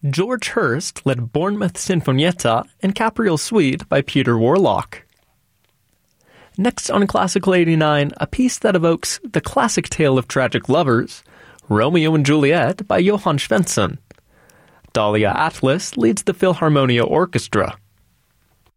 George Hurst led Bournemouth Sinfonietta and Capriole Suite by Peter Warlock. Next on Classical 89, a piece that evokes the classic tale of tragic lovers, Romeo and Juliet by Johann Svensson. Dahlia Atlas leads the Philharmonia Orchestra.